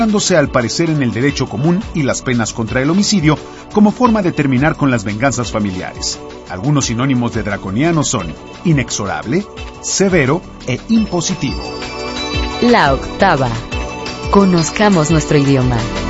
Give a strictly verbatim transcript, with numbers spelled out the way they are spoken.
basándose al parecer en el derecho común y las penas contra el homicidio como forma de terminar con las venganzas familiares. Algunos sinónimos de draconiano son inexorable, severo e impositivo. La octava. Conozcamos nuestro idioma.